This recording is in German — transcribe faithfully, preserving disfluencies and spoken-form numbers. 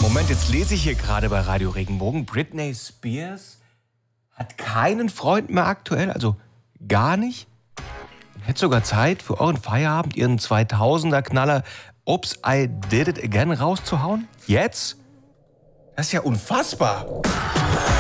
Moment, jetzt lese ich hier gerade bei Radio Regenbogen, Britney Spears hat keinen Freund mehr aktuell, also gar nicht. Hätte sogar Zeit für euren Feierabend, ihren zweitausender-Knaller Oops, I Did It Again rauszuhauen? Jetzt? Das ist ja unfassbar.